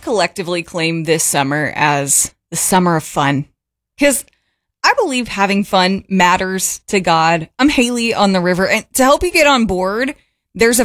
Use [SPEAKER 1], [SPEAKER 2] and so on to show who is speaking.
[SPEAKER 1] collectively claim this summer as the summer of fun. Because I believe having fun matters to God. I'm Haley on the river. And to help you get on board, there's a